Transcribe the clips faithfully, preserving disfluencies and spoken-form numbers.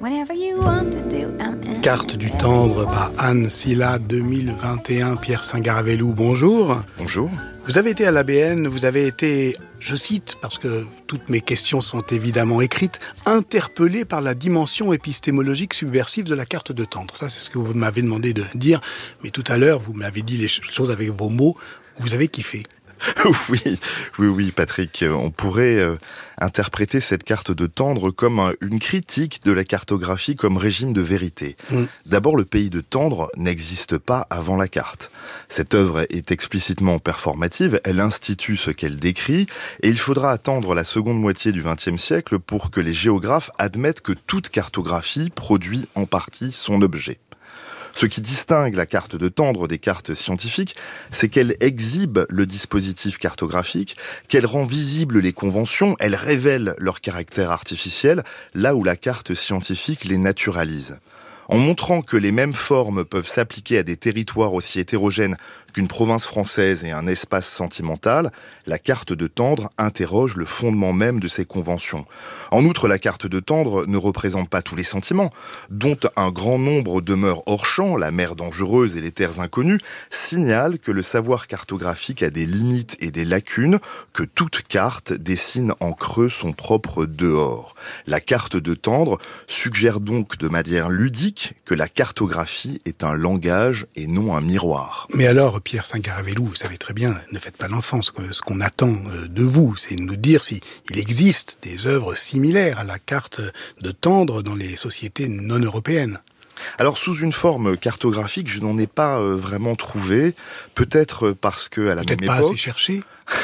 Whatever you want to do, I'm in. Carte du tendre par Anne Silla deux mille vingt et un. Pierre Saint-Garavelou, bonjour. Bonjour. Vous avez été à l'A B N, vous avez été, je cite, parce que toutes mes questions sont évidemment écrites, interpellé par la dimension épistémologique subversive de la carte de tendre. Ça, c'est ce que vous m'avez demandé de dire. Mais tout à l'heure, vous m'avez dit les choses avec vos mots. Vous avez kiffé. Oui, oui, oui, Patrick. On pourrait euh, interpréter cette carte de tendre comme un, une critique de la cartographie comme régime de vérité. Mm. D'abord, le pays de tendre n'existe pas avant la carte. Cette œuvre est explicitement performative, elle institue ce qu'elle décrit, et il faudra attendre la seconde moitié du vingtième siècle pour que les géographes admettent que toute cartographie produit en partie son objet. Ce qui distingue la carte de tendre des cartes scientifiques, c'est qu'elle exhibe le dispositif cartographique, qu'elle rend visibles les conventions, elle révèle leur caractère artificiel, là où la carte scientifique les naturalise. En montrant que les mêmes formes peuvent s'appliquer à des territoires aussi hétérogènes qu'une province française et un espace sentimental, la carte de tendre interroge le fondement même de ces conventions. En outre, la carte de tendre ne représente pas tous les sentiments, dont un grand nombre demeurent hors champ, la mer dangereuse et les terres inconnues, signale que le savoir cartographique a des limites et des lacunes, que toute carte dessine en creux son propre dehors. La carte de tendre suggère donc de manière ludique que la cartographie est un langage et non un miroir. Mais alors, Pierre Saint-Garavelou, vous savez très bien, ne faites pas l'enfant. Ce qu'on attend de vous, c'est de nous dire s'il existe des œuvres similaires à la carte de tendre dans les sociétés non européennes. Alors, sous une forme cartographique, je n'en ai pas euh, vraiment trouvé. Peut-être parce que, à la Peut-être même pas époque, assez cherché.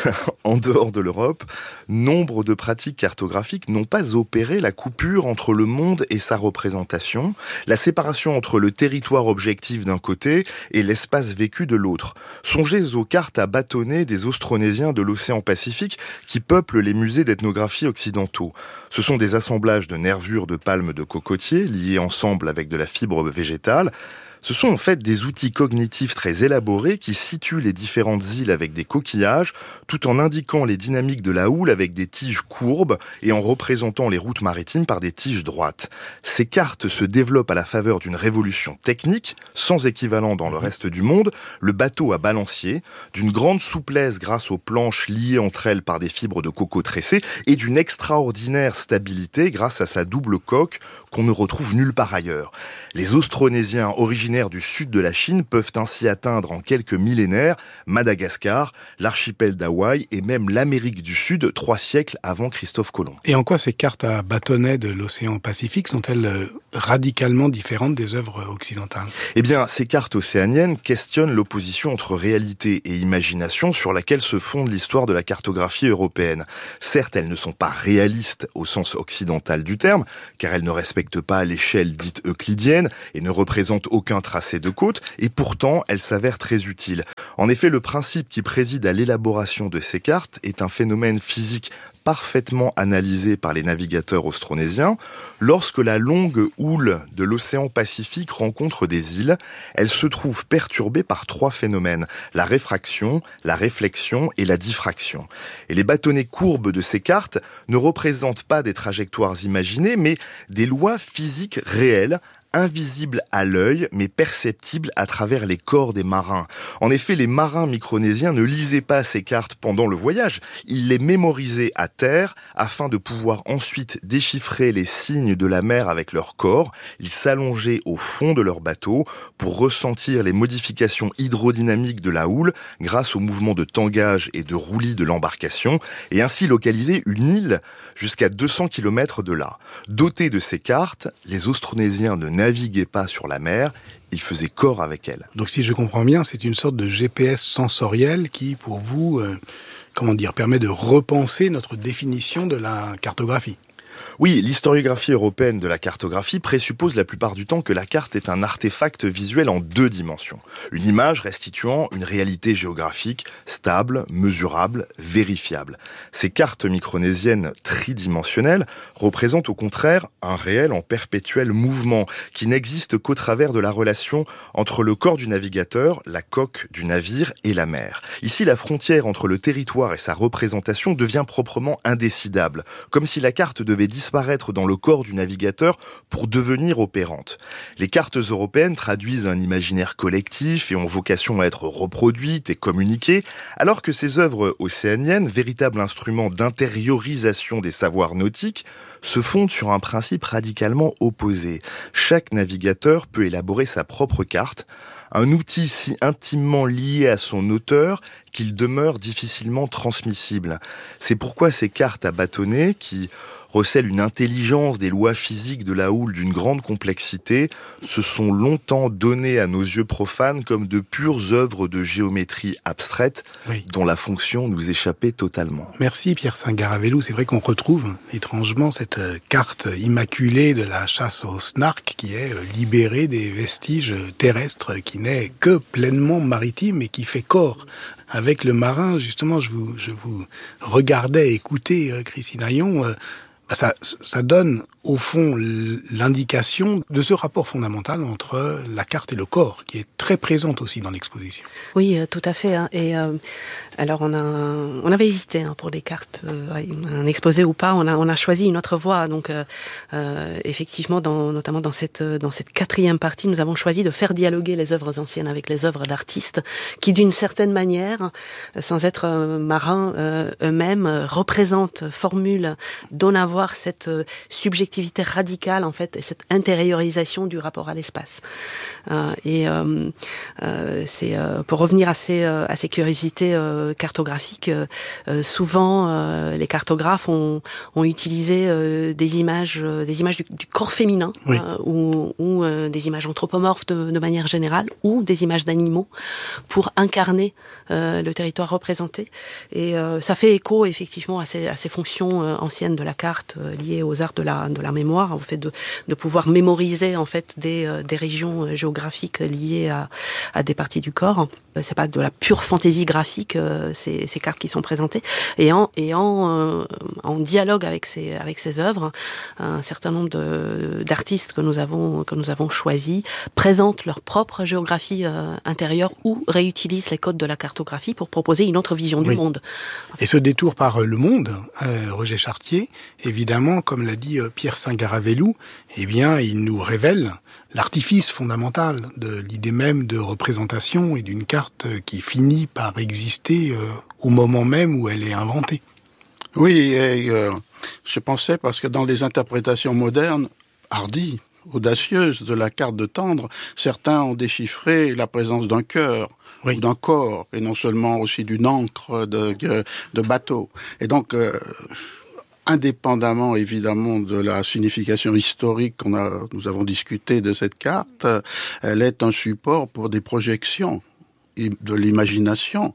en dehors de l'Europe, nombre de pratiques cartographiques n'ont pas opéré la coupure entre le monde et sa représentation, la séparation entre le territoire objectif d'un côté et l'espace vécu de l'autre. Songez aux cartes à bâtonnets des Austronésiens de l'océan Pacifique qui peuplent les musées d'ethnographie occidentaux. Ce sont des assemblages de nervures de palmes de cocotier liées ensemble avec de la fibre végétale. Ce sont en fait des outils cognitifs très élaborés qui situent les différentes îles avec des coquillages, tout en indiquant les dynamiques de la houle avec des tiges courbes et en représentant les routes maritimes par des tiges droites. Ces cartes se développent à la faveur d'une révolution technique, sans équivalent dans le reste du monde, le bateau à balancier, d'une grande souplesse grâce aux planches liées entre elles par des fibres de coco tressées et d'une extraordinaire stabilité grâce à sa double coque qu'on ne retrouve nulle part ailleurs. Les Austronésiens originaires du sud de la Chine peuvent ainsi atteindre en quelques millénaires Madagascar, l'archipel d'Hawaï et même l'Amérique du Sud, trois siècles avant Christophe Colomb. Et en quoi ces cartes à bâtonnets de l'océan Pacifique sont-elles radicalement différentes des œuvres occidentales ? Eh bien, ces cartes océaniennes questionnent l'opposition entre réalité et imagination sur laquelle se fonde l'histoire de la cartographie européenne. Certes, elles ne sont pas réalistes au sens occidental du terme, car elles ne respectent pas l'échelle dite euclidienne et ne représentent aucun tracé de côte, et pourtant elles s'avèrent très utiles. En effet, le principe qui préside à l'élaboration de ces cartes est un phénomène physique parfaitement analysé par les navigateurs austronésiens. Lorsque la longue houle de l'océan Pacifique rencontre des îles, elle se trouve perturbée par trois phénomènes, la réfraction, la réflexion et la diffraction. Et les bâtonnets courbes de ces cartes ne représentent pas des trajectoires imaginées, mais des lois physiques réelles, invisible à l'œil, mais perceptible à travers les corps des marins. En effet, les marins micronésiens ne lisaient pas ces cartes pendant le voyage, ils les mémorisaient à terre afin de pouvoir ensuite déchiffrer les signes de la mer avec leur corps. Ils s'allongeaient au fond de leur bateau pour ressentir les modifications hydrodynamiques de la houle grâce au mouvement de tangage et de roulis de l'embarcation et ainsi localiser une île jusqu'à deux cents kilomètres de là. Dotés de ces cartes, les Austronésiens ne naviguaient pas sur la mer, ils faisaient corps avec elle. Donc si je comprends bien, c'est une sorte de G P S sensoriel qui, pour vous, euh, comment dire, permet de repenser notre définition de la cartographie. Oui, l'historiographie européenne de la cartographie présuppose la plupart du temps que la carte est un artefact visuel en deux dimensions. Une image restituant une réalité géographique stable, mesurable, vérifiable. Ces cartes micronésiennes tridimensionnelles représentent au contraire un réel en perpétuel mouvement qui n'existe qu'au travers de la relation entre le corps du navigateur, la coque du navire et la mer. Ici, la frontière entre le territoire et sa représentation devient proprement indécidable, comme si la carte devait disposer disparaître dans le corps du navigateur pour devenir opérantes. Les cartes européennes traduisent un imaginaire collectif et ont vocation à être reproduites et communiquées, alors que ces œuvres océaniennes, véritables instruments d'intériorisation des savoirs nautiques, se fondent sur un principe radicalement opposé. Chaque navigateur peut élaborer sa propre carte, un outil si intimement lié à son auteur qu'il demeure difficilement transmissible. C'est pourquoi ces cartes à bâtonnet, qui recèlent une intelligence des lois physiques de la houle d'une grande complexité, se sont longtemps données à nos yeux profanes comme de pures œuvres de géométrie abstraite, oui, dont la fonction nous échappait totalement. Merci Pierre Singaravello. C'est vrai qu'on retrouve étrangement cette carte immaculée de la chasse au snark qui est libérée des vestiges terrestres, qui n'est que pleinement maritime et qui fait corps avec le marin. Justement, je vous, je vous regardais écouter Christine Haillon. Euh, Ça, ça donne, au fond, l'indication de ce rapport fondamental entre la carte et le corps, qui est très présente aussi dans l'exposition. Oui, euh, tout à fait. Hein. Et euh, alors, on a, on avait hésité hein, pour des cartes, euh, un exposé ou pas. On a, on a choisi une autre voie. Donc, euh, euh, effectivement, dans, notamment dans cette, dans cette quatrième partie, nous avons choisi de faire dialoguer les œuvres anciennes avec les œuvres d'artistes, qui, d'une certaine manière, sans être euh, marins euh, eux-mêmes, euh, représentent, formulent, donnent à voir cette euh, subjectivité radicale en fait et cette intériorisation du rapport à l'espace. Euh, et euh, euh, c'est euh, pour revenir à ces euh, à ces curiosités euh, cartographiques. Euh, euh, souvent, euh, les cartographes ont ont utilisé euh, des images euh, des images du, du corps féminin, oui, euh, ou, ou euh, des images anthropomorphes de, de manière générale, ou des images d'animaux pour incarner euh, le territoire représenté. Et euh, ça fait écho effectivement à ces à ces fonctions euh, anciennes de la carte, liées aux arts de la de la mémoire, au fait de de pouvoir mémoriser en fait des euh, des régions géographiques liées à à des parties du corps. C'est pas de la pure fantaisie graphique euh, ces ces cartes qui sont présentées, et en et en euh, en dialogue avec ces avec ces œuvres, un certain nombre de d'artistes que nous avons que nous avons choisis présentent leur propre géographie euh, intérieure ou réutilisent les codes de la cartographie pour proposer une autre vision du, oui, monde. Et ce détour par le monde, euh, Roger Chartier, évidemment, comme l'a dit euh, Pierre Singaravello, eh bien, il nous révèle l'artifice fondamental de l'idée même de représentation et d'une carte qui finit par exister euh, au moment même où elle est inventée. Oui, et, euh, je pensais parce que dans les interprétations modernes, hardies, audacieuses de la carte de Tendre, certains ont déchiffré la présence d'un cœur, oui, ou d'un corps, et non seulement aussi d'une ancre de, de bateau. Et donc, euh, indépendamment évidemment de la signification historique qu'on a, nous avons discuté de cette carte, elle est un support pour des projections de l'imagination.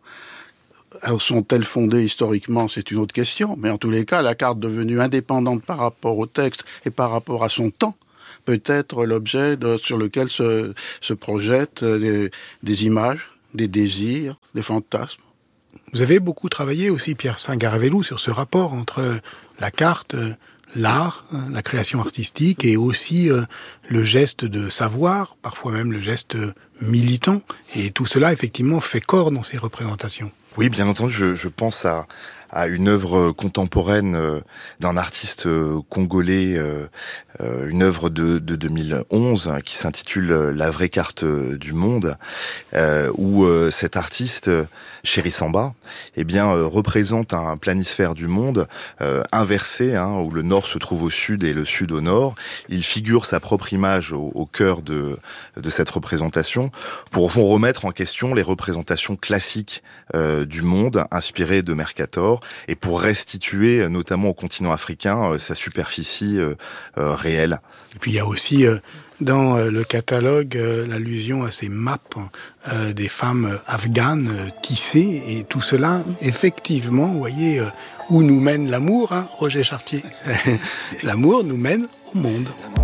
Sont-elles fondées historiquement? C'est une autre question. Mais en tous les cas, la carte devenue indépendante par rapport au texte et par rapport à son temps peut être l'objet de, sur lequel se, se projettent des, des images, des désirs, des fantasmes. Vous avez beaucoup travaillé aussi, Pierre Singaravello, sur ce rapport entre la carte, l'art, la création artistique et aussi euh, le geste de savoir, parfois même le geste militant. Et tout cela, effectivement, fait corps dans ces représentations. Oui, bien entendu, je, je pense à, à une œuvre contemporaine euh, d'un artiste euh, congolais, euh, euh, une œuvre de, de deux mille onze hein, qui s'intitule euh, La vraie carte euh, du monde, euh, où euh, cet artiste, euh, Chéri Samba, eh bien euh, représente un planisphère du monde euh, inversé, hein, où le nord se trouve au sud et le sud au nord. Il figure sa propre image au, au cœur de, de cette représentation, pour au fond remettre en question les représentations classiques euh, du monde, inspirées de Mercator, et pour restituer, notamment au continent africain, euh, sa superficie euh, euh, réelle. Et puis il y a aussi euh, dans euh, le catalogue euh, l'allusion à ces maps euh, des femmes afghanes euh, tissées, et tout cela, effectivement, vous voyez, euh, où nous mène l'amour, hein, Roger Chartier. L'amour nous mène au monde.